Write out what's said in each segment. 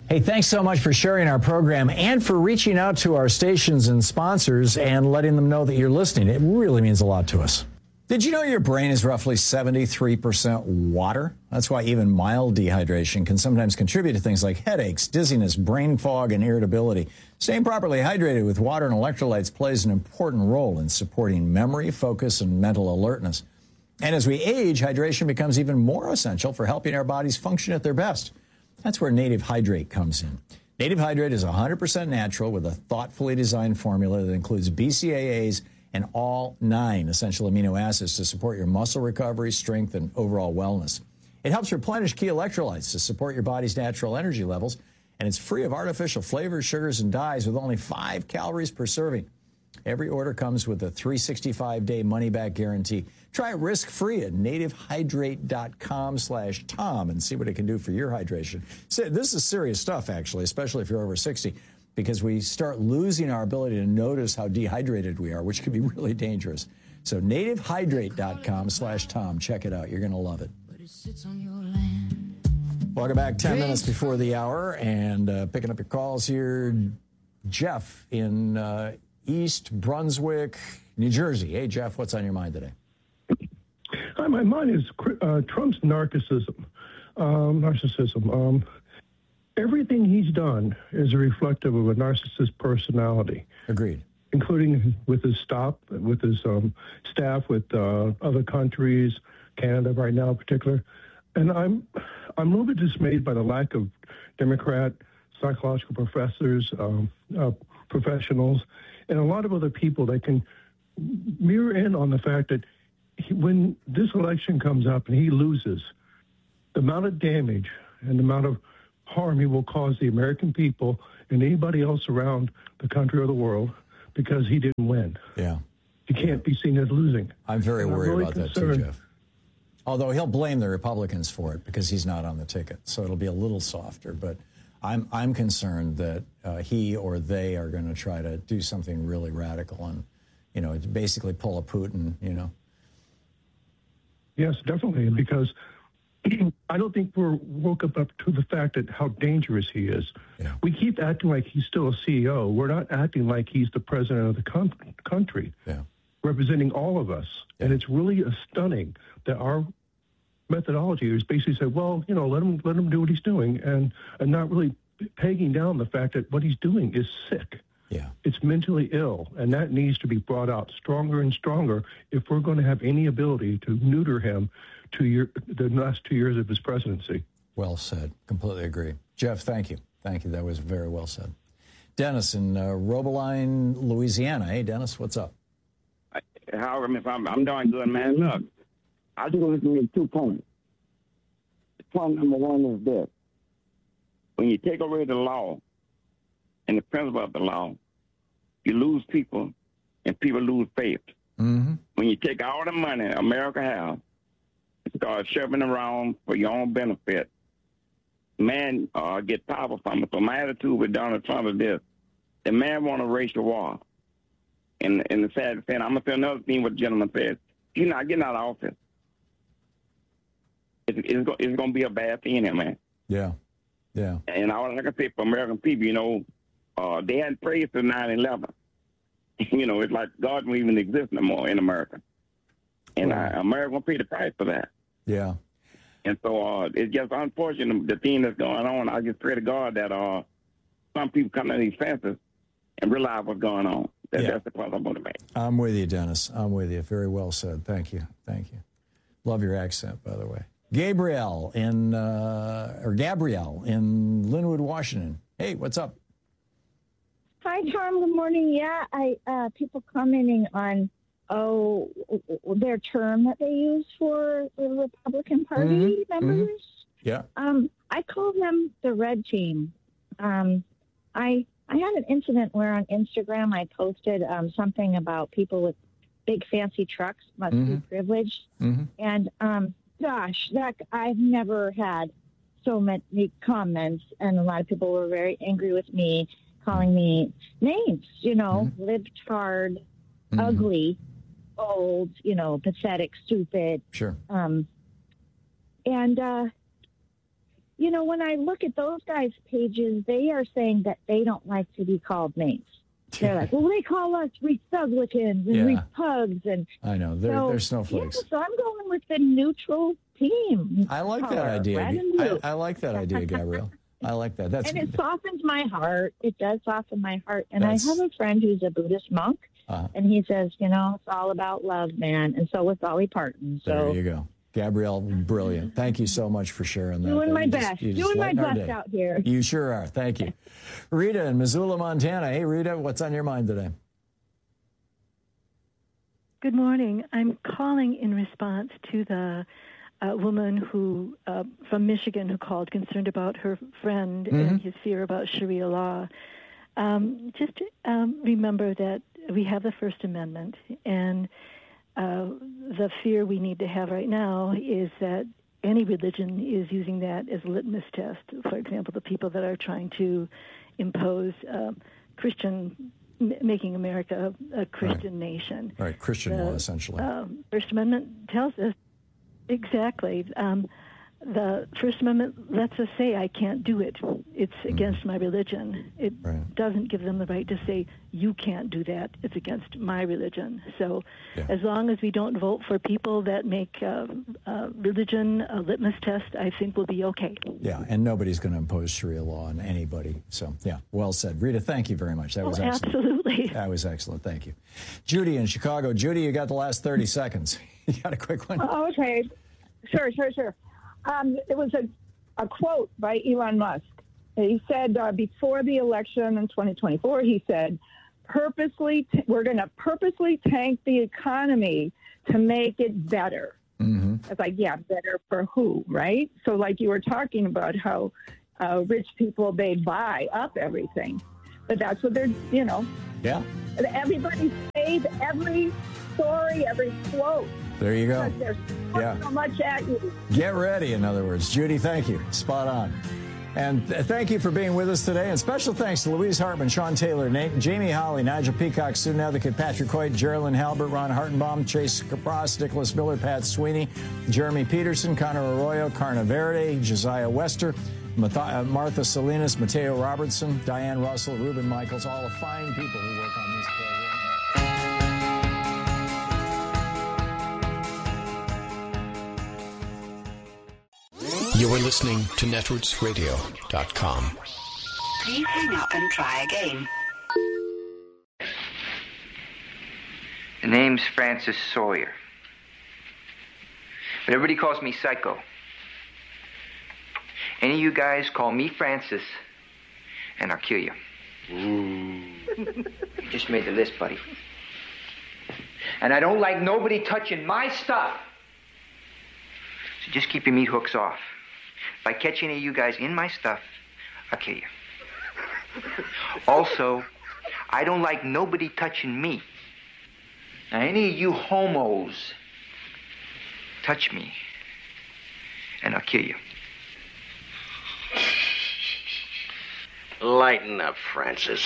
Hey, thanks so much for sharing our program and for reaching out to our stations and sponsors and letting them know that you're listening. It really means a lot to us. Did you know your brain is roughly 73% water? That's why even mild dehydration can sometimes contribute to things like headaches, dizziness, brain fog, and irritability. Staying properly hydrated with water and electrolytes plays an important role in supporting memory, focus, and mental alertness. And as we age, hydration becomes even more essential for helping our bodies function at their best. That's where Native Hydrate comes in. Native Hydrate is 100% natural with a thoughtfully designed formula that includes BCAAs and all 9 essential amino acids to support your muscle recovery, strength, and overall wellness. It helps replenish key electrolytes to support your body's natural energy levels, and it's free of artificial flavors, sugars, and dyes with only 5 calories per serving. Every order comes with a 365-day money-back guarantee. Try it risk-free at nativehydrate.com/Tom and see what it can do for your hydration. So this is serious stuff, actually, especially if you're over 60, because we start losing our ability to notice how dehydrated we are, which can be really dangerous. So nativehydrate.com/Tom. Check it out. You're going to love it. Welcome back. 10 minutes before the hour, and picking up your calls here, Jeff in East Brunswick, New Jersey. Hey, Jeff, what's on your mind today? Hi, my mind is Trump's narcissism. Everything he's done is a reflective of a narcissist personality. Agreed. Including with his staff, with other countries, Canada right now in particular. And I'm a little bit dismayed by the lack of Democrat psychological professors, professionals, and a lot of other people that can mirror in on the fact that when this election comes up and he loses, the amount of damage and the amount of harm he will cause the American people and anybody else around the country or the world because he didn't win. Yeah. He can't be seen as losing. I'm very worried about that too, Jeff. Although he'll blame the Republicans for it because he's not on the ticket. So it'll be a little softer. But I'm concerned that he or they are going to try to do something really radical and, basically pull a Putin, Yes, definitely. Because I don't think we're woke up to the fact that how dangerous he is. Yeah. We keep acting like he's still a CEO. We're not acting like he's the president of the country, representing all of us. Yeah. And it's really stunning that our methodology is basically say, well, let him do what he's doing, and not really pegging down the fact that what he's doing is sick. Yeah. It's mentally ill, and that needs to be brought out stronger and stronger if we're going to have any ability to neuter him the last 2 years of his presidency. Well said. Completely agree. Jeff, thank you. Thank you. That was very well said. Dennis in Robeline, Louisiana. Hey, Dennis, what's up? Howard, I'm doing good, man. Look, I just want to make 2 points. Point number 1 is this. When you take away the law and the principle of the law, you lose people and people lose faith. Mm-hmm. When you take all the money America has and start shoving around for your own benefit, man get power from it. So my attitude with Donald Trump is this. The man want to racial war. And the sad thing, I'm going to say another thing what the gentleman said. He's not getting out of office. It's going to be a bad thing here, man. Yeah. Yeah. And all I can say for American people, they hadn't prayed since 9/11. It's like God don't even exist no more in America. And America will pay the price for that. Yeah. And so it's just unfortunate, the thing that's going on. I just pray to God that some people come to these fences and realize what's going on. That's the point I'm going to make. I'm with you, Dennis. I'm with you. Very well said. Thank you. Thank you. Love your accent, by the way. Gabrielle in Linwood, Washington. Hey, what's up? Hi, Tom. Good morning. Yeah, people commenting on their term that they use for the Republican Party members. Mm-hmm. Yeah. I call them the red team. I had an incident where on Instagram I posted something about people with big fancy trucks must be privileged, and gosh, I've never had so many comments, and a lot of people were very angry with me, calling me names, libtard, ugly, old, pathetic, stupid. Sure. And when I look at those guys' pages, they are saying that they don't like to be called names. They're like, well, they call us Republicans and Repugs. And I know. They're snowflakes. Yeah, so I'm going with the neutral team. I like that idea. I like that idea, Gabrielle. I like that. And it softens my heart. It does soften my heart. And I have a friend who's a Buddhist monk, and he says, it's all about love, man. And so was Dolly Parton. So there you go. Gabrielle, brilliant. Thank you so much for sharing that. Doing my best. Doing my best out here. You sure are. Thank you. Rita in Missoula, Montana. Hey, Rita, what's on your mind today? Good morning. I'm calling in response to the woman who from Michigan who called concerned about her friend and his fear about Sharia law. Just remember that we have the First Amendment, and the fear we need to have right now is that any religion is using that as a litmus test. For example, the people that are trying to impose making America a Christian nation. Right, Christian law, essentially. First Amendment tells us exactly. The First Amendment lets us say, I can't do it. It's against my religion. It doesn't give them the right to say, you can't do that. It's against my religion. So as long as we don't vote for people that make religion a litmus test, I think we'll be okay. Yeah, and nobody's going to impose Sharia law on anybody. So, well said. Rita, thank you very much. That was excellent. Absolutely. That was excellent. Thank you. Judy in Chicago. Judy, you got the last 30 seconds. You got a quick one? Oh, okay. Sure. It was a quote by Elon Musk. He said before the election in 2024, he said, we're going to purposely tank the economy to make it better. Mm-hmm. I was like, better for who, right? So like you were talking about how rich people, they buy up everything. But that's what they're, Yeah. Everybody saved every story, every quote. There you go. There's so much at you. Get ready, in other words. Judy, thank you. Spot on. And thank you for being with us today. And special thanks to Louise Hartman, Sean Taylor, Jamie Holly, Nigel Peacock, student advocate Patrick Hoyt, Geraldine Halbert, Ron Hartenbaum, Chase Capras, Nicholas Miller, Pat Sweeney, Jeremy Peterson, Connor Arroyo, Carna Verde, Josiah Wester, Martha Salinas, Mateo Robertson, Diane Russell, Ruben Michaels, all the fine people who work on this program. You are listening to netrootsradio.com. Please hang up and try again. The name's Francis Sawyer. But everybody calls me Psycho. Any of you guys call me Francis, and I'll kill you. You just made the list, buddy. And I don't like nobody touching my stuff. So just keep your meat hooks off. If I catch any of you guys in my stuff, I'll kill you. Also, I don't like nobody touching me. Now, any of you homos touch me, and I'll kill you. Lighten up, Francis.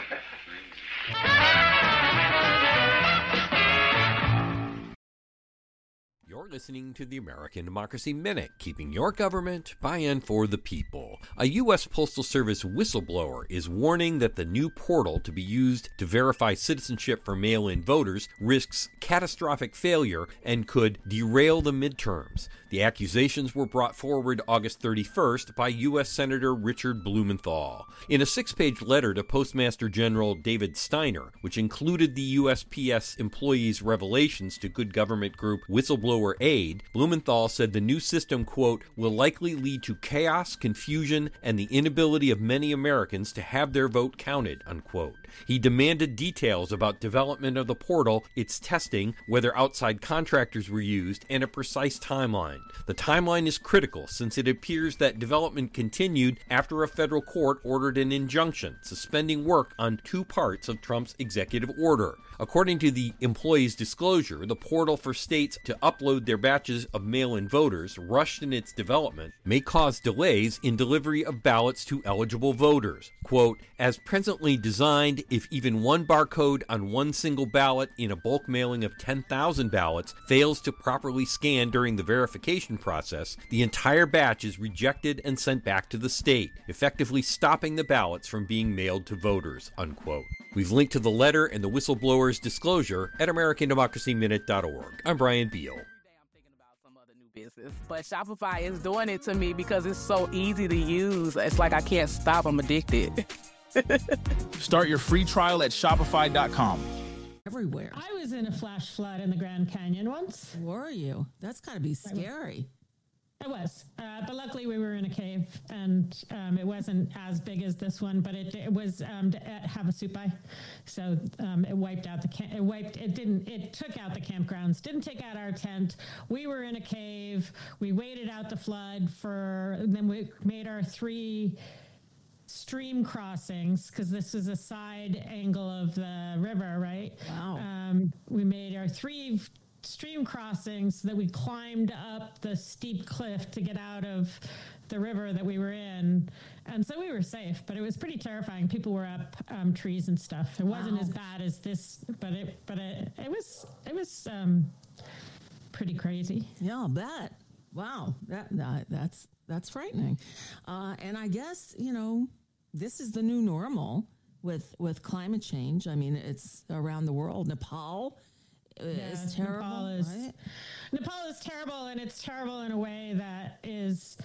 You're listening to the American Democracy Minute, keeping your government by and for the people. A U.S. Postal Service whistleblower is warning that the new portal to be used to verify citizenship for mail-in voters risks catastrophic failure and could derail the midterms. The accusations were brought forward August 31st by U.S. Senator Richard Blumenthal. In a 6-page letter to Postmaster General David Steiner, which included the USPS employees' revelations to good government group Whistleblower Aid, Blumenthal said the new system, quote, will likely lead to chaos, confusion, and the inability of many Americans to have their vote counted, unquote. He demanded details about development of the portal, its testing, whether outside contractors were used, and a precise timeline. The timeline is critical since it appears that development continued after a federal court ordered an injunction suspending work on 2 parts of Trump's executive order. According to the employee's disclosure, the portal for states to upload their batches of mail-in voters, rushed in its development, may cause delays in delivery of ballots to eligible voters. Quote, as presently designed, if even one barcode on one single ballot in a bulk mailing of 10,000 ballots fails to properly scan during the verification process, the entire batch is rejected and sent back to the state, effectively stopping the ballots from being mailed to voters, unquote. We've linked to the letter and the whistleblower's disclosure at AmericanDemocracyMinute.org. I'm Brian Beal. Business. But Shopify is doing it to me because it's so easy to use. It's like I can't stop. I'm addicted. Start your free trial at Shopify.com. Everywhere. I was in a flash flood in the Grand Canyon once. Were you? That's got to be scary. It was, but luckily we were in a cave, and it wasn't as big as this one, but it was at Havasupai, so it wiped out it took out the campgrounds, didn't take out our tent. We were in a cave. We waited out the flood then we made our 3 stream crossings, because this was a side angle of the river, right? Wow. We made our 3 stream crossings that we climbed up the steep cliff to get out of the river that we were in, and so we were safe, but it was pretty terrifying. People were up trees and stuff. It wasn't as bad as this, but it was pretty crazy. Yeah, I'll bet. Wow, that's frightening. And I guess, this is the new normal with climate change. I mean, it's around the world. Nepal is terrible. Nepal is terrible, and it's terrible in a way that is,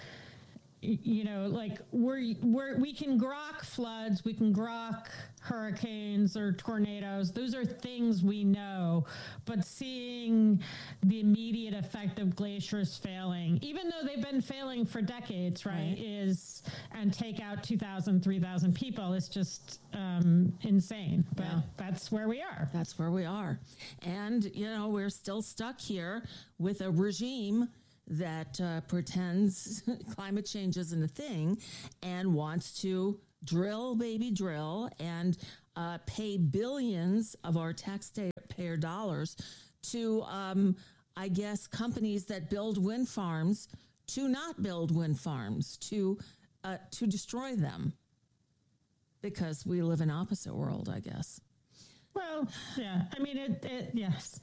like we can grok floods, we can grok hurricanes or tornadoes. Those are things we know, but seeing the immediate effect of glaciers failing, even though they've been failing for decades, right. And take out 2,000, 3,000 people is just insane. But that's where we are. That's where we are. And, we're still stuck here with a regime that pretends climate change isn't a thing and wants to drill, baby, drill, and pay billions of our taxpayer dollars to, I guess, companies that build wind farms to not build wind farms, to destroy them, because we live in opposite world, I guess. Well, yeah. I mean, yes.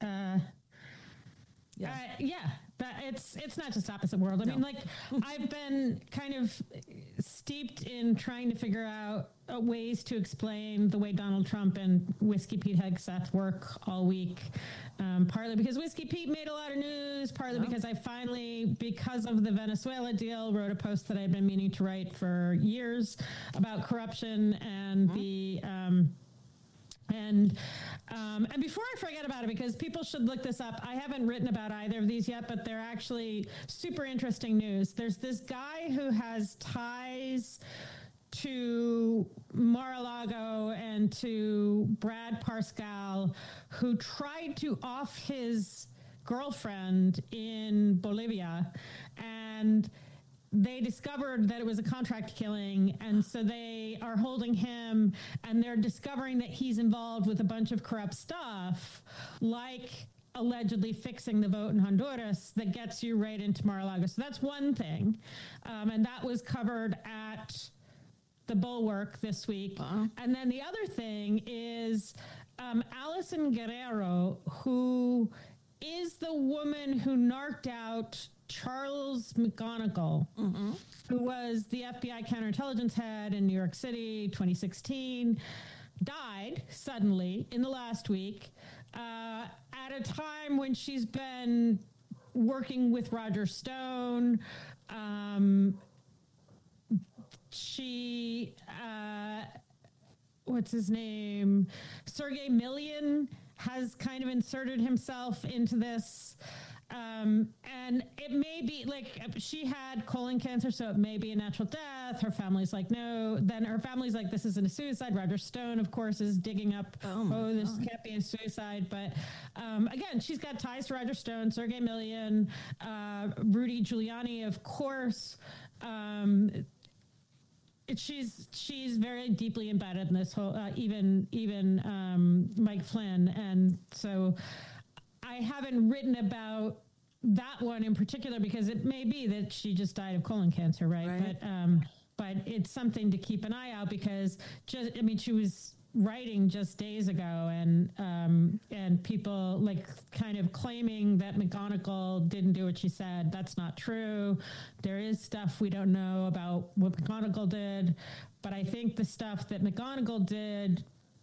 But it's not just opposite world. I mean, like, I've been kind of steeped in trying to figure out ways to explain the way Donald Trump and Whiskey Pete Hegseth work all week. Partly because Whiskey Pete made a lot of news, partly because I finally, because of the Venezuela deal, wrote a post that I've been meaning to write for years about corruption and the... And before I forget about it, because people should look this up, I haven't written about either of these yet, but they're actually super interesting news. There's this guy who has ties to Mar-a-Lago and to Brad Parscale, who tried to off his girlfriend in Bolivia, and they discovered that it was a contract killing, and so they are holding him, and they're discovering that he's involved with a bunch of corrupt stuff, like allegedly fixing the vote in Honduras that gets you right into Mar-a-Lago. So that's one thing, and that was covered at the Bulwark this week. And then the other thing is Alison Guerrero, who is the woman who narked out Charles McGonigal, who was the FBI counterintelligence head in New York City, 2016, died suddenly in the last week at a time when she's been working with Roger Stone. What's his name? Sergey Millian has kind of inserted himself into this. And it may be like she had colon cancer, so it may be a natural death. Her family's like, no. Then her family's like, this isn't a suicide. Roger Stone, of course, is digging up, this can't be a suicide. But again, she's got ties to Roger Stone, Sergey Millian, Rudy Giuliani, of course. she's very deeply embedded in this whole, even Mike Flynn. And so I haven't written about that one in particular because it may be that she just died of colon cancer, right? But it's something to keep an eye out because she was writing just days ago and people like kind of claiming that McGonigal didn't do what she said. That's not true. There is stuff we don't know about what McGonigal did, but I think the stuff that McGonigal did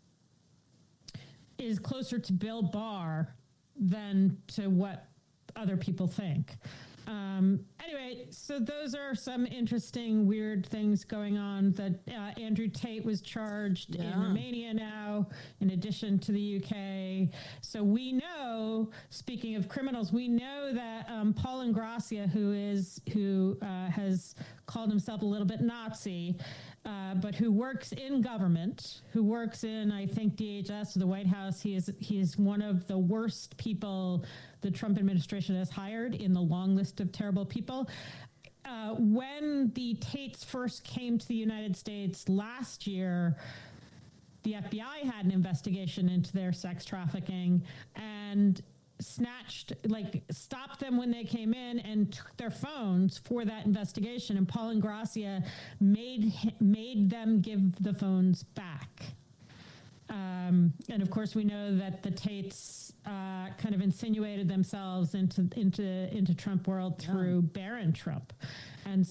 is closer to Bill Barr than to what other people think. Anyway, so those are some interesting, weird things going on. That Andrew Tate was charged in Romania now, in addition to the UK. So we know, speaking of criminals, we know that Paul Ingrassia, who has called himself a little bit Nazi, but who works in government, who works in, I think, DHS or the White House. He is one of the worst people the Trump administration has hired in the long list of terrible people. When the Tates first came to the United States last year, the FBI had an investigation into their sex trafficking and stopped them when they came in and took their phones for that investigation. And Paul Ingrassia made them give the phones back. And of course, we know that the Tates kind of insinuated themselves into Trump world through Barron Trump, and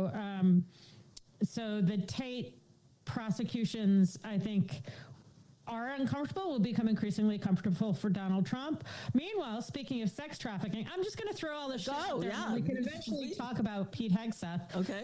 so the Tate prosecutions, I think, are uncomfortable, will become increasingly comfortable for Donald Trump. Meanwhile, speaking of sex trafficking, I'm just going to throw all this shit out there. We can eventually talk about Pete Hegseth. Okay.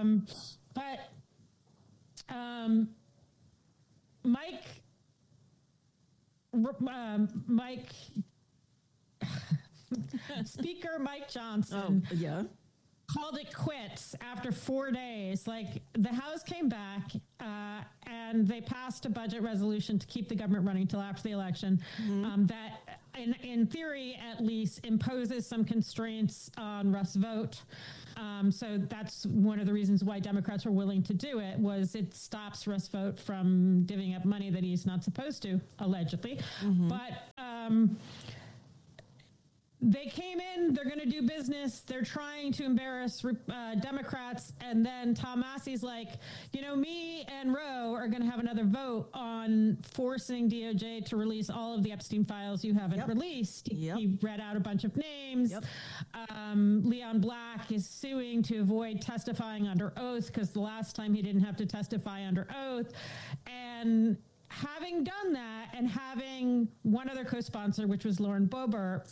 Speaker Mike Johnson called it quits after 4 days. Like, the House came back and they passed a budget resolution to keep the government running till after the election that, in theory, at least imposes some constraints on Russ Vogt. So that's one of the reasons why Democrats were willing to do it, was it stops Russ Vogt from divvying up money that he's not supposed to, allegedly. But they came in, they're going to do business, they're trying to embarrass Democrats, and then Tom Massey's like, me and Roe are going to have another vote on forcing DOJ to release all of the Epstein files you haven't released. He read out a bunch of names. Leon Black is suing to avoid testifying under oath because the last time he didn't have to testify under oath. And having done that, and having one other co-sponsor, which was Lauren Boebert,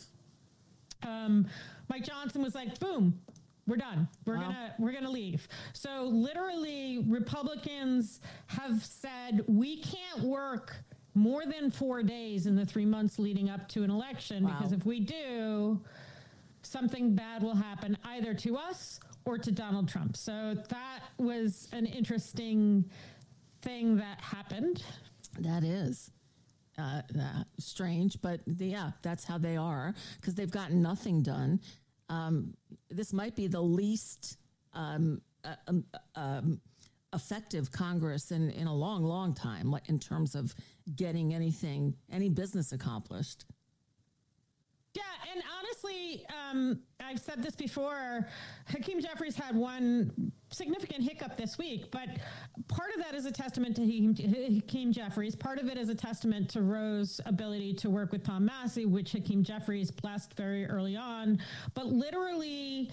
Mike Johnson was like, boom, we're done. We're gonna leave. So literally, Republicans have said, we can't work more than 4 days in the 3 months leading up to an election, because if we do, something bad will happen either to us or to Donald Trump. So that was an interesting thing that happened. That is. Strange, but that's how they are, because they've gotten nothing done. This might be the least effective Congress in a long, long time, in terms of getting any business accomplished. Yeah, and honestly, I've said this before, Hakeem Jeffries had one significant hiccup this week, but part of that is a testament to Hakeem Jeffries. Part of it is a testament to Roe's ability to work with Tom Massey, which Hakeem Jeffries blessed very early on. But literally,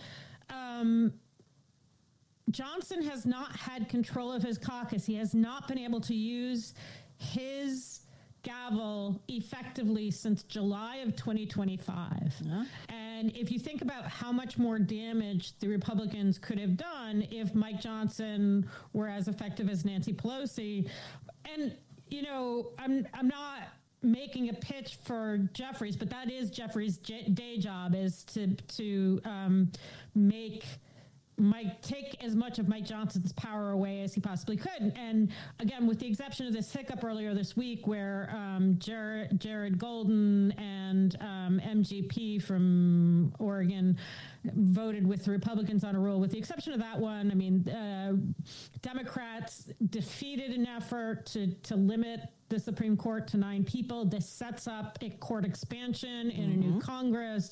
Johnson has not had control of his caucus. He has not been able to use his gavel effectively since July of 2025. And if you think about how much more damage the Republicans could have done if Mike Johnson were as effective as Nancy Pelosi, and I'm not making a pitch for Jeffries, but that is Jeffries' day job, is to make take as much of Mike Johnson's power away as he possibly could. And again, with the exception of this hiccup earlier this week where Jared Golden and MGP from Oregon voted with the Republicans on a rule, with the exception of that one, I mean, Democrats defeated an effort to limit the Supreme Court to 9 people. This sets up a court expansion in a new Congress.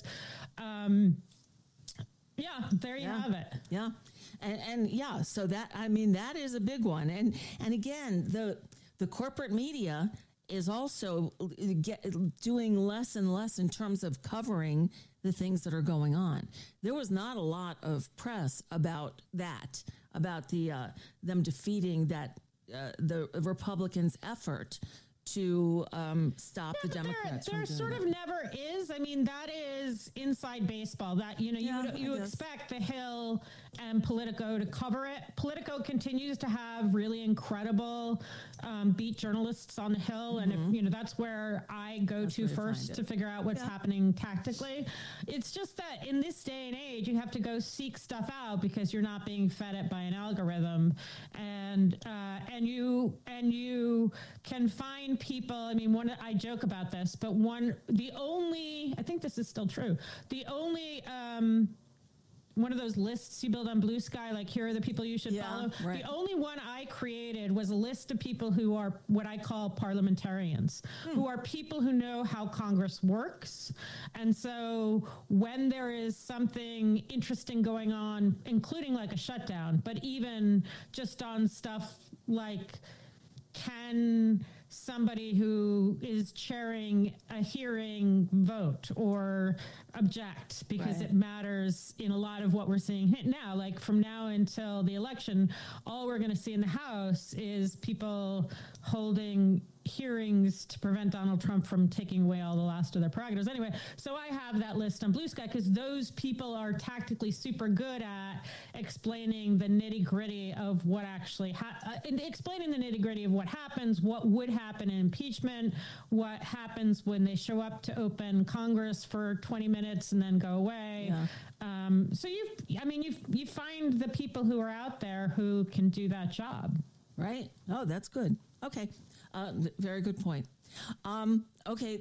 Yeah, there you have it. Yeah. And yeah, so that, I mean, that is a big one. And again, the corporate media is also doing less and less in terms of covering the things that are going on. There was not a lot of press about that, about them defeating that the Republicans' effort to stop the Democrats. There sort of never is. I mean, that is inside baseball. That you expect the Hill and Politico to cover it. Politico continues to have really incredible beat journalists on the Hill, and if, that's where I go to first to figure out what's happening tactically. It's just that in this day and age, you have to go seek stuff out because you're not being fed it by an algorithm, and you can find people. I mean, I joke about this, but I think this is still true. The only one of those lists you build on Blue Sky, like here are the people you should follow. Right. The only one I created was a list of people who are what I call parliamentarians, who are people who know how Congress works. And so when there is something interesting going on, including like a shutdown, but even just on stuff like, can somebody who is chairing a hearing vote or object, because it matters in a lot of what we're seeing now. Like from now until the election, all we're going to see in the House is people holding hearings to prevent Donald Trump from taking away all the last of their prerogatives. Anyway, so I have that list on Blue Sky because those people are tactically super good at explaining the nitty gritty of what actually explaining the nitty gritty of what happens, what would happen in impeachment, what happens when they show up to open Congress for 20 minutes and then go away. Yeah. So you find the people who are out there who can do that job. Right. Oh, that's good. Okay. Very good point. Okay.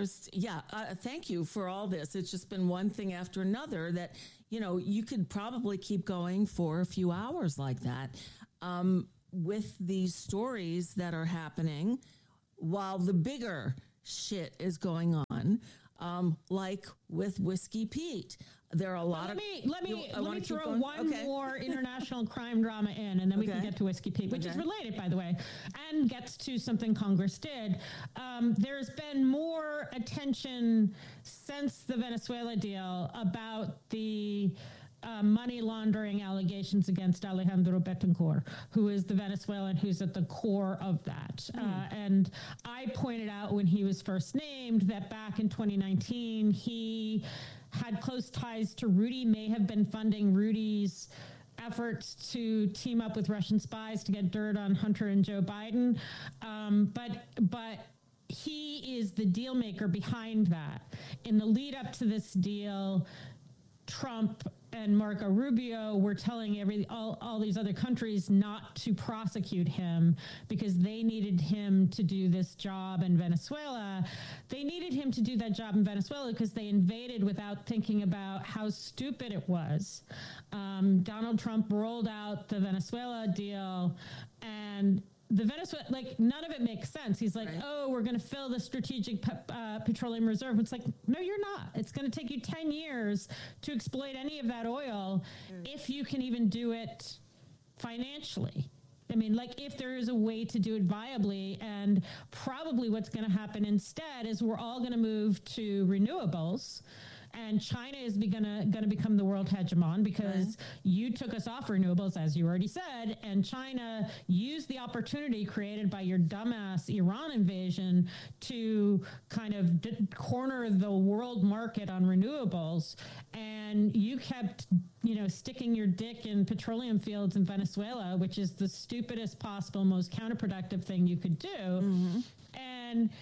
Thank you for all this. It's just been one thing after another that, you could probably keep going for a few hours like that, with these stories that are happening while the bigger shit is going on. Like with Whiskey Pete. There are a lot let me throw one more international crime drama in, and then we can get to Whiskey Pete, which is related, by the way, and gets to something Congress did. There's been more attention since the Venezuela deal about the money laundering allegations against Alejandro Betancourt, who is the Venezuelan who's at the core of that. And I pointed out when he was first named that back in 2019, he had close ties to Rudy, may have been funding Rudy's efforts to team up with Russian spies to get dirt on Hunter and Joe Biden. But he is the deal maker behind that. In the lead up to this deal, Trump and Marco Rubio were telling all these other countries not to prosecute him because they needed him to do this job in Venezuela. They needed him to do that job in Venezuela because they invaded without thinking about how stupid it was. Donald Trump rolled out the Venezuela deal, and the Venezuela, none of it makes sense. He's like, we're going to fill the strategic petroleum reserve. It's like, no, you're not. It's going to take you 10 years to exploit any of that oil if you can even do it financially. I mean, if there is a way to do it viably, and probably what's going to happen instead is we're all going to move to renewables. And China is going to become the world hegemon because you took us off renewables, as you already said, and China used the opportunity created by your dumbass Iran invasion to kind of corner the world market on renewables. And you kept, sticking your dick in petroleum fields in Venezuela, which is the stupidest possible, most counterproductive thing you could do.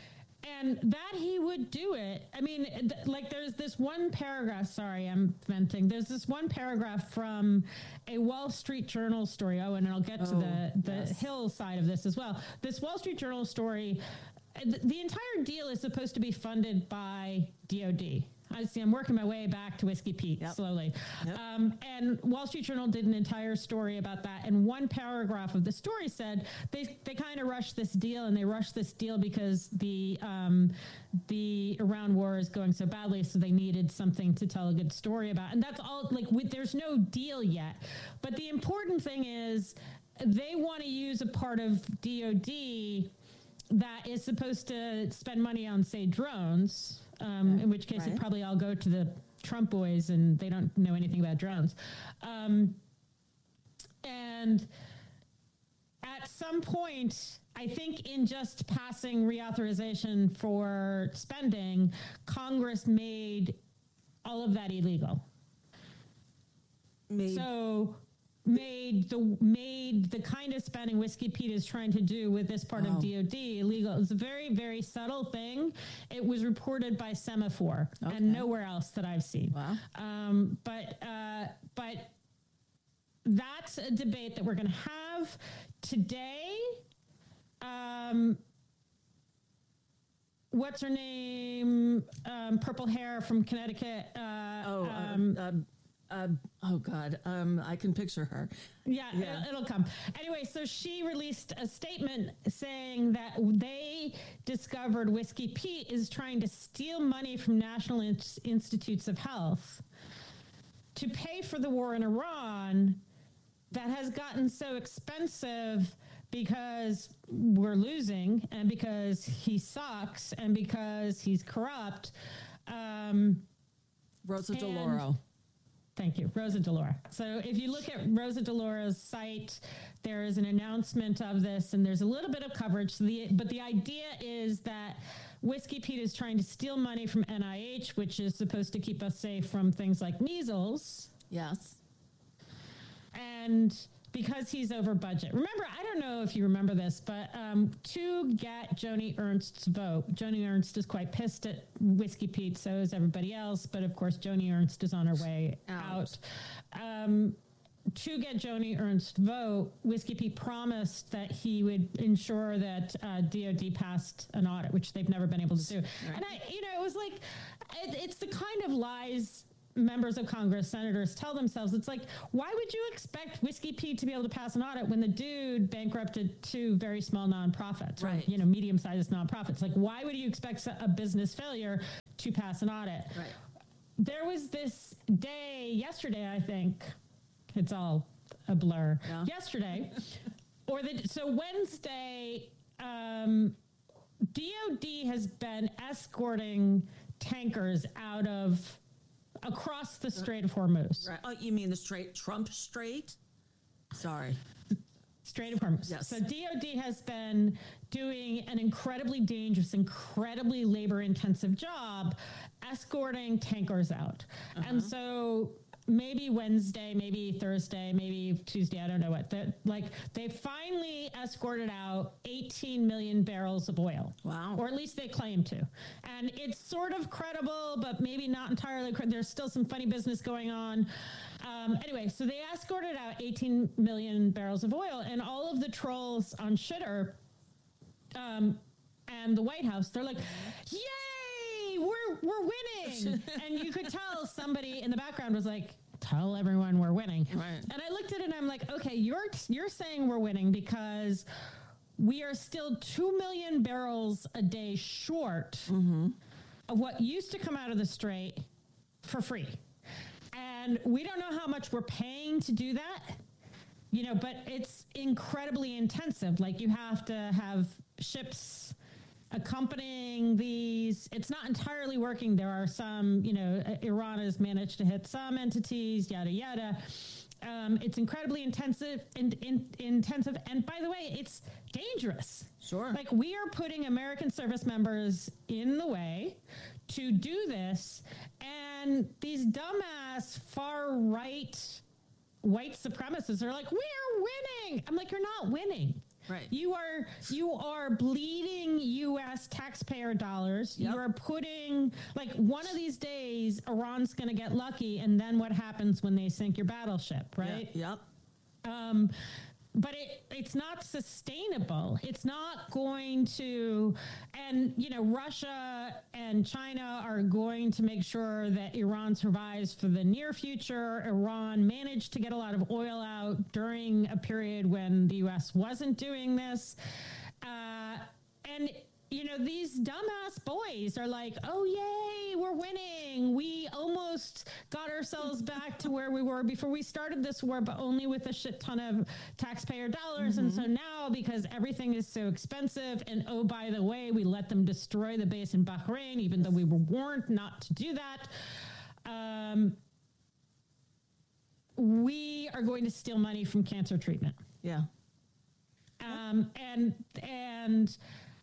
And that he would do it. I mean, like there's this one paragraph, sorry, I'm venting. There's this one paragraph from a Wall Street Journal story. Oh, and I'll get to the Hill side of this as well. This Wall Street Journal story, the entire deal is supposed to be funded by DOD. I see. I'm working my way back to Whiskey Pete slowly. Yep. And Wall Street Journal did an entire story about that. And one paragraph of the story said they kind of rushed this deal, and they rushed this deal because the Iran war is going so badly. So they needed something to tell a good story about. And that's all, like, there's no deal yet. But the important thing is they want to use a part of DOD that is supposed to spend money on, say, drones. In which case it probably all go to the Trump boys, and they don't know anything about drones. And at some point, I think in just passing reauthorization for spending, Congress made all of that illegal. Made the kind of spending Whiskey Pete is trying to do with this part of DOD illegal. It's a very, very subtle thing. It was reported by Semaphore and nowhere else that I've seen. Wow. But that's a debate that we're going to have today. What's her name? Purple hair from Connecticut. Oh God, I can picture her. Yeah. It'll come. Anyway, so she released a statement saying that they discovered Whiskey Pete is trying to steal money from National Institutes of Health to pay for the war in Iran that has gotten so expensive because we're losing and because he sucks and because he's corrupt. Rosa DeLauro. Thank you, Rosa DeLauro. So if you look at Rosa DeLauro's site, there is an announcement of this, and there's a little bit of coverage. But the idea is that Whiskey Pete is trying to steal money from NIH, which is supposed to keep us safe from things like measles. Yes. And because he's over budget. Remember, I don't know if you remember this, but to get Joni Ernst's vote, Joni Ernst is quite pissed at Whiskey Pete, so is everybody else. But of course, Joni Ernst is on her way out. To get Joni Ernst's vote, Whiskey Pete promised that he would ensure that DOD passed an audit, which they've never been able to do. Right. And it was like, it's the kind of lies members of Congress, senators tell themselves. It's like, why would you expect Whiskey Pete to be able to pass an audit when the dude bankrupted two very small nonprofits, right? Or, medium-sized nonprofits. Like, why would you expect a business failure to pass an audit? Right. There was this day yesterday, I think, it's all a blur. Yeah. Yesterday, so Wednesday, DOD has been escorting tankers across the Strait of Hormuz. Right. Oh, you mean the Trump Strait? Sorry. Strait of Hormuz. Yes. So DOD has been doing an incredibly dangerous, incredibly labor-intensive job escorting tankers out. And so maybe Wednesday, maybe Thursday, maybe Tuesday, I don't know what. They finally escorted out 18 million barrels of oil. Wow. Or at least they claim to. And it's sort of credible, but maybe not entirely credible. There's still some funny business going on. Anyway, so they escorted out 18 million barrels of oil, and all of the trolls on Shitter and the White House, they're like, yay, we're winning. And you could tell somebody in the background was like, tell everyone we're winning. Right. And I looked at it and I'm like, okay, you're saying we're winning because we are still 2 million barrels a day short of what used to come out of the Strait for free. And we don't know how much we're paying to do that, but it's incredibly intensive. Like, you have to have ships accompanying these. It's not entirely working. There are some, Iran has managed to hit some entities, yada, yada. It's incredibly intensive. And by the way, it's dangerous. Sure. Like, we are putting American service members in the way to do this. And these dumbass far-right white supremacists are like, we're winning. I'm like, you're not winning. Right. You are bleeding U.S. taxpayer dollars. Yep. You are putting, like, one of these days, Iran's going to get lucky, and then what happens when they sink your battleship, right? Yep. But it's not sustainable. It's not going to, and, you know, Russia and China are going to make sure that Iran survives for the near future. Iran managed to get a lot of oil out during a period when the U.S. wasn't doing this. And, you know, these dumbass boys are like, oh, yay, we're winning. We almost got ourselves back to where we were before we started this war, but only with a shit ton of taxpayer dollars. And so now, because everything is so expensive, and oh, by the way, we let them destroy the base in Bahrain, even though we were warned not to do that. We are going to steal money from cancer treatment. Yeah. And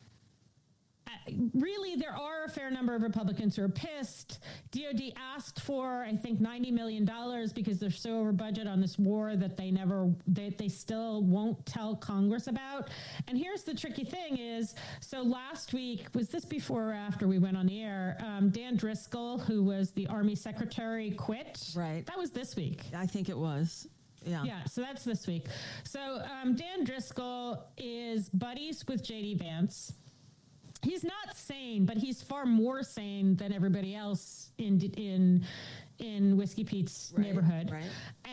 really, there are a fair number of Republicans who are pissed. DOD asked for, I think, $90 million because they're so over budget on this war that they still won't tell Congress about. And here's the tricky thing is, so last week, was this before or after we went on the air? Dan Driscoll, who was the Army Secretary, quit. Right. That was this week. I think it was. Yeah. So that's this week. So Dan Driscoll is buddies with J.D. Vance. He's not sane, but he's far more sane than everybody else in Whiskey Pete's neighborhood. Right.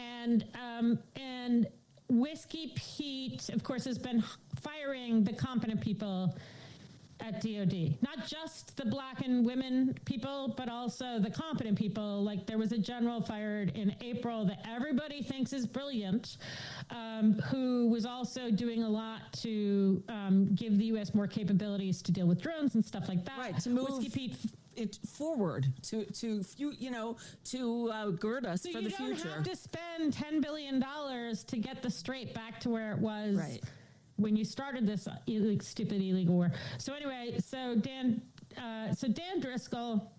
And Whiskey Pete, of course, has been firing the competent people at DOD, not just the black and women people, but also the competent people. Like, there was a general fired in April that everybody thinks is brilliant, who was also doing a lot to give the U.S. more capabilities to deal with drones and stuff like that. Right, to move Whiskey Pete it forward to gird us for the future. So you don't have to spend $10 billion to get the Strait back to where it was. Right. When you started this stupid illegal war. So anyway, so Dan Driscoll,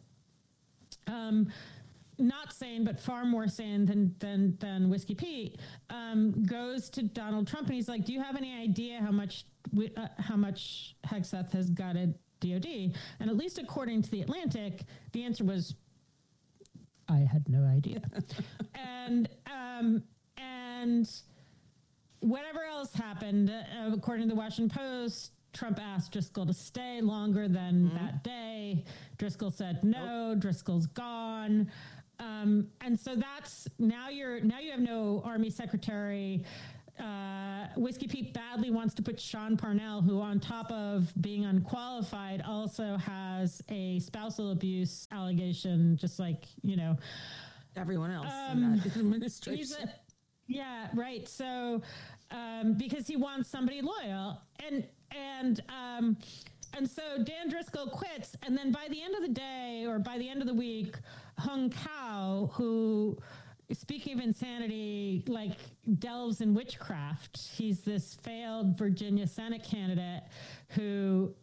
not sane, but far more sane than Whiskey Pete, goes to Donald Trump and he's like, "Do you have any idea how much Hegseth has gutted DOD?" And at least according to The Atlantic, the answer was, "I had no idea." and whatever else happened, according to the Washington Post, Trump asked Driscoll to stay longer than that day. Driscoll said no. Nope. Driscoll's gone, and so that's now you have no Army Secretary. Whiskey Pete badly wants to put Sean Parnell, who on top of being unqualified also has a spousal abuse allegation, just like everyone else in that administration. Yeah, right. So, because he wants somebody loyal, and so Dan Driscoll quits, and then by the end of the day or by the end of the week, Hung Cao, who, speaking of insanity, like delves in witchcraft. He's this failed Virginia Senate candidate who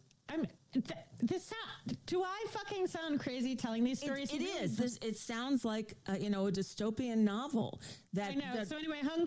do I fucking sound crazy telling these stories? It is. It sounds like a dystopian novel. I know. So anyway, Hung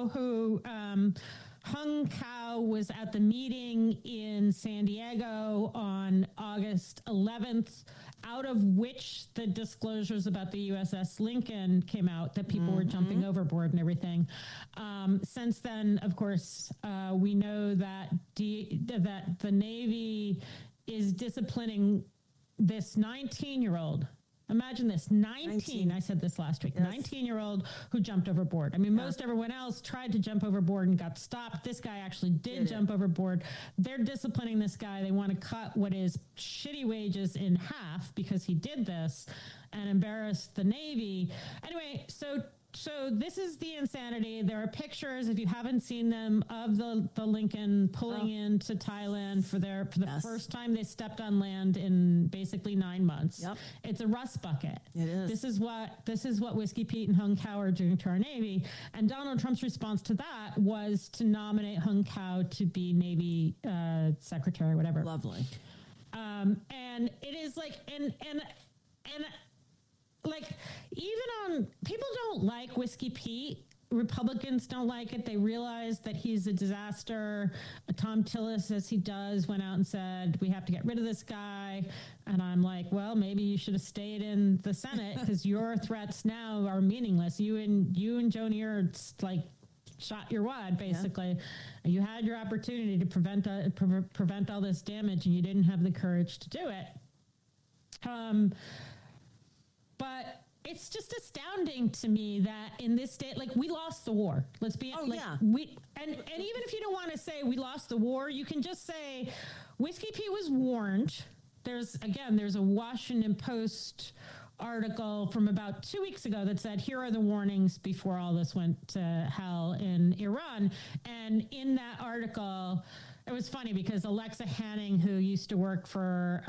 Cao was at the meeting in San Diego on August 11th, out of which the disclosures about the USS Lincoln came out, that people were jumping overboard and everything. Since then, of course, we know that the Navy is disciplining this 19-year-old. Imagine this, 19. I said this last week, yes. 19-year-old who jumped overboard. I mean, most everyone else tried to jump overboard and got stopped. This guy actually did jump overboard. They're disciplining this guy. They want to cut what is shitty wages in half because he did this and embarrassed the Navy. Anyway, so this is the insanity. There are pictures, if you haven't seen them, of the Lincoln pulling into Thailand for the first time they stepped on land in basically 9 months. Yep. It's a rust bucket. It is. This is what Whiskey Pete and Hung Cao are doing to our Navy. And Donald Trump's response to that was to nominate Hung Cao to be Navy Secretary, whatever. Lovely. And it is like, and like, even on, people don't like Whiskey Pete, Republicans don't like it. They realize that he's a disaster. Tom Tillis, as he does, went out and said, we have to get rid of this guy. And I'm like, well, maybe you should have stayed in the Senate because your threats now are meaningless. You and Joni Ernst, like, shot your wad, basically. Yeah. You had your opportunity to prevent all this damage, and you didn't have the courage to do it. But it's just astounding to me that in this state, like, we lost the war. Let's be and even if you don't want to say we lost the war, you can just say Whiskey Pete was warned. There's a Washington Post article from about 2 weeks ago that said, here are the warnings before all this went to hell in Iran. And in that article, it was funny because Alexa Hanning, who used to work for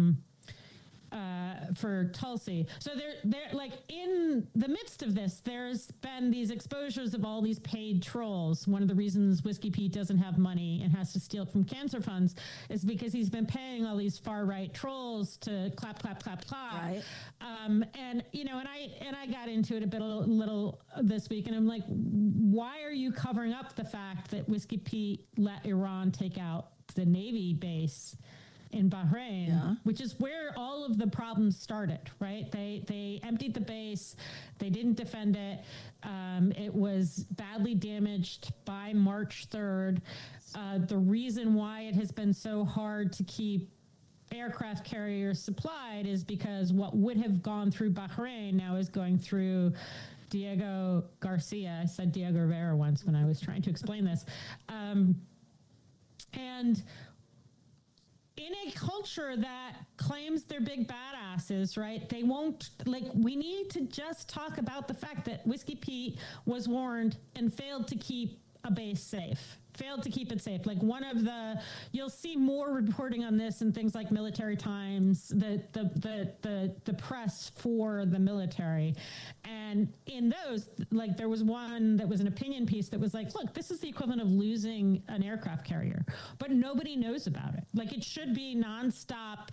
Tulsi. So they're like, in the midst of this, there's been these exposures of all these paid trolls. One of the reasons Whiskey Pete doesn't have money and has to steal it from cancer funds is because he's been paying all these far right trolls to clap, clap, clap, clap. Right. And I got into it a little this week, and I'm like, why are you covering up the fact that Whiskey Pete let Iran take out the Navy base in Bahrain, which is where all of the problems started, right? They emptied the base. They didn't defend it. It was badly damaged by March 3rd. The reason why it has been so hard to keep aircraft carriers supplied is because what would have gone through Bahrain now is going through Diego Garcia. I said Diego Rivera once when I was trying to explain this. And in a culture that claims they're big badasses, right? They won't, like, we need to just talk about the fact that Whiskey Pete was warned and failed to keep a base safe. Failed to keep it safe. Like, you'll see more reporting on this in things like Military Times, the press for the military. And in those, like, there was one that was an opinion piece that was like, look, this is the equivalent of losing an aircraft carrier, but nobody knows about it. Like, it should be nonstop,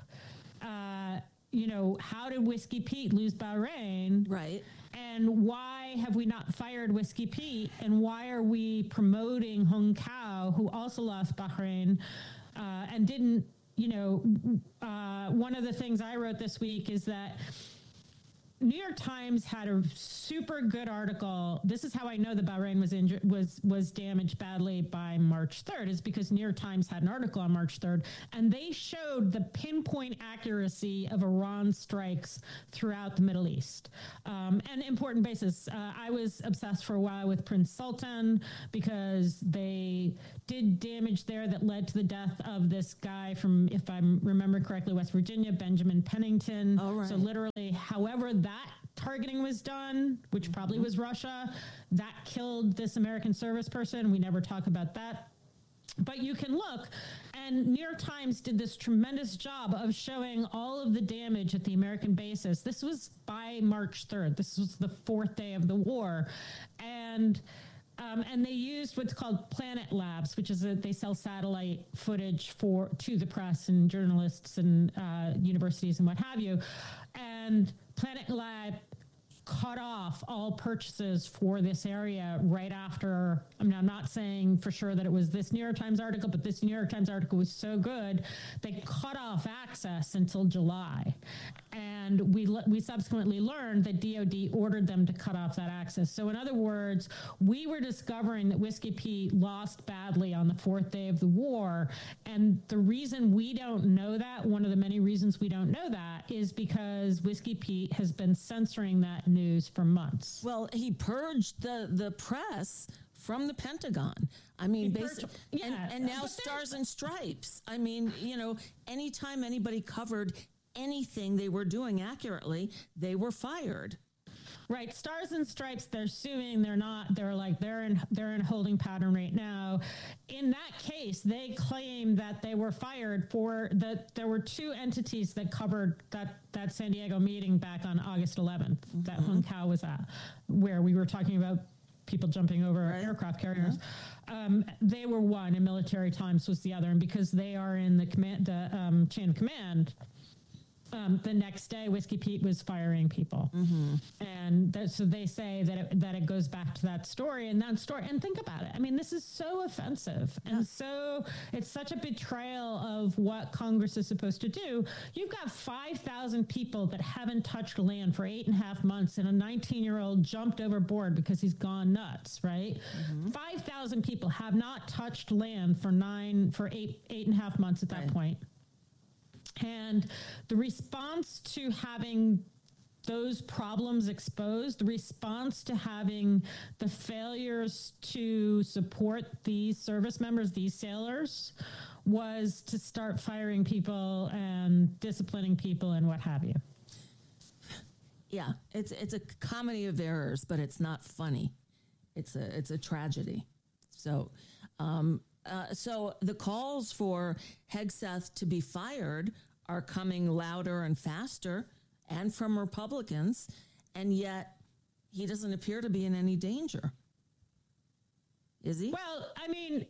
how did Whiskey Pete lose Bahrain? Right. And why have we not fired Whiskey Pete? And why are we promoting Hong Kao, who also lost Bahrain, and didn't, one of the things I wrote this week is that New York Times had a super good article. This is how I know that Bahrain was damaged badly by March 3rd, is because New York Times had an article on March 3rd, and they showed the pinpoint accuracy of Iran strikes throughout the Middle East. And important bases. I was obsessed for a while with Prince Sultan because they did damage there that led to the death of this guy from, if I remember correctly, West Virginia, Benjamin Pennington. Oh, right. So literally, however that targeting was done, which probably was Russia, that killed this American service person. We never talk about that. But you can look, and New York Times did this tremendous job of showing all of the damage at the American bases. This was by March 3rd. This was the fourth day of the war. And they used what's called Planet Labs, which is they sell satellite footage to the press and journalists and universities and what have you. And Planet Lab cut off all purchases for this area right after. I mean, I'm not saying for sure that it was this New York Times article, but this New York Times article was so good, they cut off access until July. And we subsequently learned that DOD ordered them to cut off that access. So in other words, we were discovering that Whiskey Pete lost badly on the fourth day of the war. And the reason we don't know that, one of the many reasons we don't know that, is because Whiskey Pete has been censoring that news for months. Well, he purged the press from the Pentagon. I mean, and now Stars and Stripes. I mean, anytime anybody covered anything they were doing accurately, they were fired. Right. Stars and Stripes, they're suing. They're not. They're in holding pattern right now. In that case, they claim that they were fired for that. There were two entities that covered that San Diego meeting back on August 11th that Hong Kao was at, where we were talking about people jumping over aircraft carriers. They were one, and Military Times was the other. And because they are in the chain of command, the next day, Whiskey Pete was firing people. And so they say that it goes back to that story. And think about it. I mean, this is so offensive. And so it's such a betrayal of what Congress is supposed to do. You've got 5,000 people that haven't touched land for 8.5 months, and a 19-year-old jumped overboard because he's gone nuts, right? 5,000 people have not touched land for 8.5 months at that point. And the response to having those problems exposed, the response to having the failures to support these service members, these sailors, was to start firing people and disciplining people and what have you. Yeah, it's a comedy of errors, but it's not funny. It's a tragedy. So, so the calls for Hegseth to be fired are coming louder and faster, and from Republicans, and yet he doesn't appear to be in any danger. Is he? Well, I mean,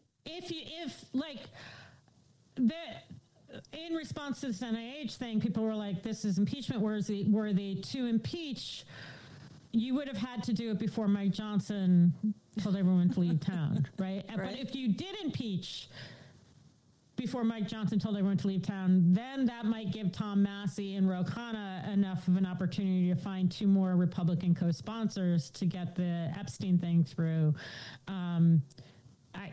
in response to this NIH thing, people were like, this is impeachment worthy. To impeach, you would have had to do it before Mike Johnson told everyone to leave town, right? But if you did impeach before Mike Johnson told everyone to leave town, then that might give Tom Massey and Ro Khanna enough of an opportunity to find 2 more Republican co-sponsors to get the Epstein thing through. I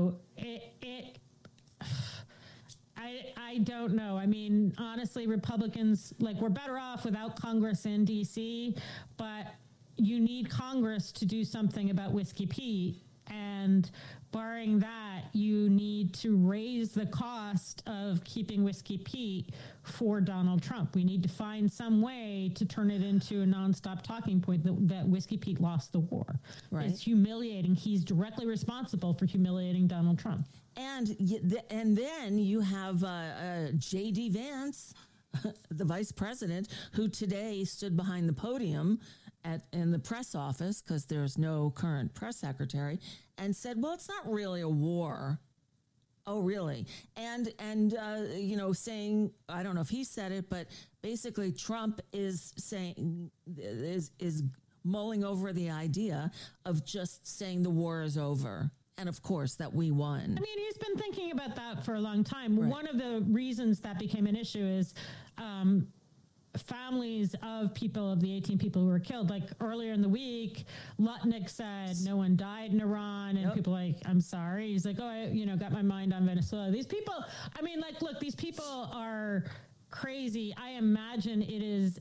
don't know. I mean, honestly, Republicans, we're better off without Congress in D.C., but you need Congress to do something about Whiskey Pete. And barring that, you need to raise the cost of keeping Whiskey Pete for Donald Trump. We need to find some way to turn it into a nonstop talking point that Whiskey Pete lost the war. Right. It's humiliating. He's directly responsible for humiliating Donald Trump. And then you have J.D. Vance, the vice president, who today stood behind the podium in the press office, because there's no current press secretary, and said, well, it's not really a war. Oh, really? And saying, I don't know if he said it, but basically Trump is saying, is mulling over the idea of just saying the war is over. And of course that we won. I mean, he's been thinking about that for a long time. Right. One of the reasons that became an issue is families of 18 people who were killed. Like earlier in the week, Lutnick said no one died in Iran, and people like, I'm sorry. He like, I got my mind on Venezuela. These people, I mean, look, these people are crazy. I imagine it is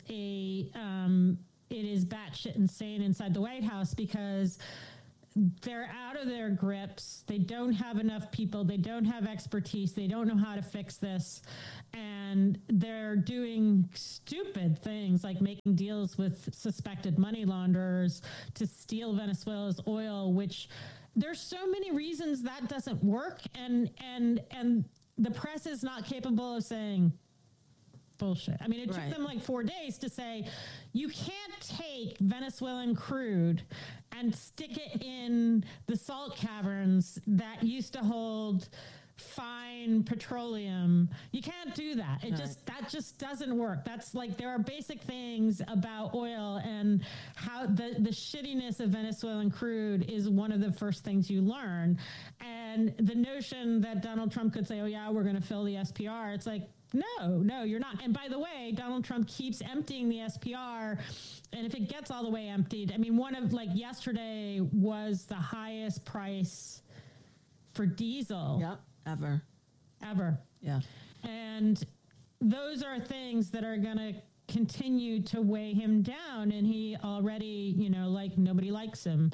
batshit insane inside the White House, because they're out of their grips. They don't have enough people. They don't have expertise. They don't know how to fix this. And they're doing stupid things like making deals with suspected money launderers to steal Venezuela's oil, which there's so many reasons that doesn't work. And the press is not capable of saying bullshit. I mean, it took them 4 days to say, you can't take Venezuelan crude and stick it in the salt caverns that used to hold fine petroleum. You can't do that. That just doesn't work. That's there are basic things about oil, and how the shittiness of Venezuelan crude is one of the first things you learn. And the notion that Donald Trump could say, oh yeah, we're going to fill the SPR. It's like, no, you're not. And by the way, Donald Trump keeps emptying the SPR. And if it gets all the way emptied, I mean, yesterday was the highest price for diesel. Yep. Ever. Yeah. And those are things that are going to continue to weigh him down. And he already, nobody likes him.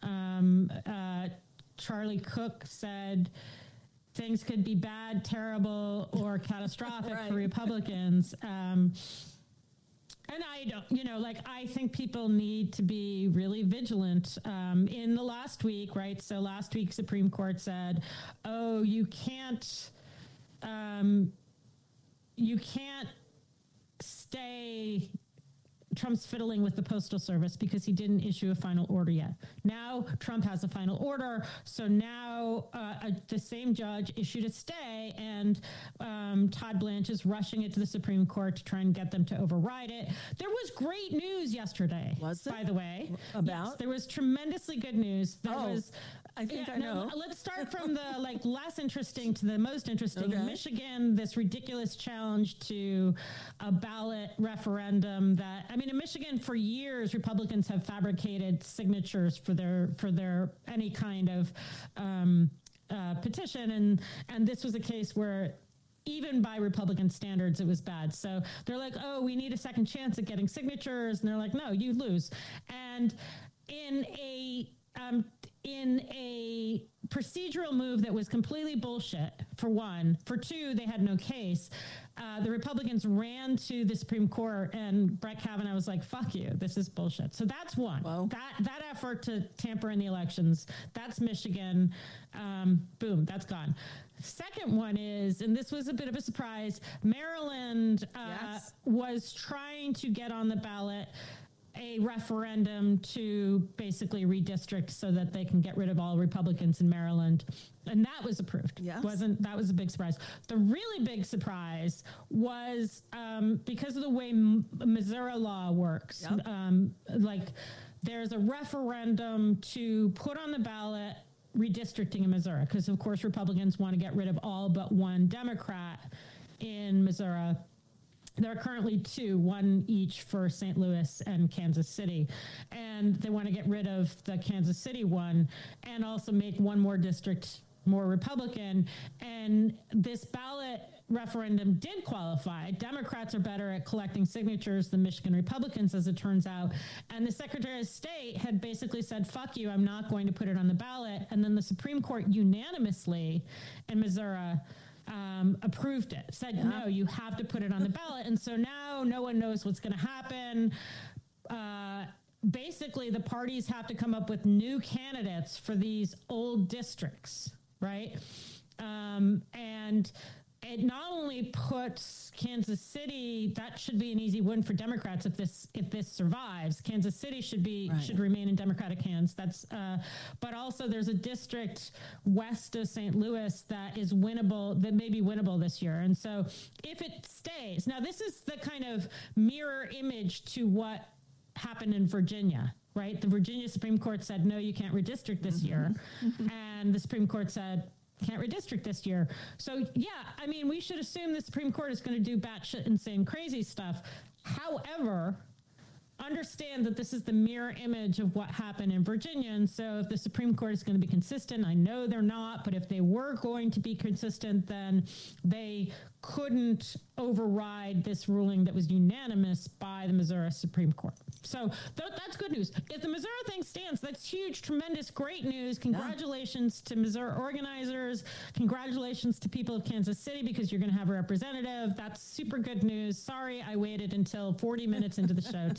Charlie Cook said things could be bad, terrible, or catastrophic for Republicans. And I don't, I think people need to be really vigilant. In the last week, right? So last week, Supreme Court said, oh, you can't stay Trump's fiddling with the Postal Service because he didn't issue a final order yet. Now Trump has a final order, so now the same judge issued a stay, and Todd Blanche is rushing it to the Supreme Court to try and get them to override it. There was great news yesterday, by the way. About? Yes, there was tremendously good news. I think I know. Let's start from the less interesting to the most interesting. Okay. In Michigan, this ridiculous challenge to a ballot referendum that, I mean, in Michigan for years, Republicans have fabricated signatures for their any kind of petition. And this was a case where even by Republican standards, it was bad. So they're like, oh, we need a second chance at getting signatures. And they're like, no, you lose. And in a procedural move that was completely bullshit, for one. For two, they had no case. The Republicans ran to the Supreme Court, and Brett Kavanaugh was like, fuck you, this is bullshit. So that's one. Whoa. That effort to tamper in the elections, that's Michigan. Boom, that's gone. Second one is, and this was a bit of a surprise, Maryland was trying to get on the ballot a referendum to basically redistrict so that they can get rid of all Republicans in Maryland. And that was approved. Yes. That was a big surprise. The really big surprise was because of the way Missouri law works. Yep. There's a referendum to put on the ballot redistricting in Missouri, because of course Republicans want to get rid of all but one Democrat in Missouri. There are currently two, one each for St. Louis and Kansas City. And they want to get rid of the Kansas City one and also make one more district more Republican. And this ballot referendum did qualify. Democrats are better at collecting signatures than Michigan Republicans, as it turns out. And the Secretary of State had basically said, fuck you, I'm not going to put it on the ballot. And then the Supreme Court unanimously in Missouri approved it, said, no, you have to put it on the ballot. And so now no one knows what's going to happen. Basically, the parties have to come up with new candidates for these old districts, right? And it not only puts Kansas City, that should be an easy win for Democrats if this survives. Kansas City should remain in Democratic hands. That's but also there's a district west of St. Louis that is winnable, that may be winnable this year. And so if it stays, now this is the kind of mirror image to what happened in Virginia, right? The Virginia Supreme Court said, no, you can't redistrict this year. And the Supreme Court said, can't redistrict this year. So, yeah, I mean, we should assume the Supreme Court is going to do batshit insane crazy stuff. However, understand that this is the mirror image of what happened in Virginia. And so if the Supreme Court is going to be consistent, I know they're not, but if they were going to be consistent, then they couldn't override this ruling that was unanimous by the Missouri Supreme Court. So that's good news. If the Missouri thing stands, that's huge, tremendous, great news. Congratulations to Missouri organizers. Congratulations to people of Kansas City, because you're going to have a representative. That's super good news. Sorry, I waited until 40 minutes into the show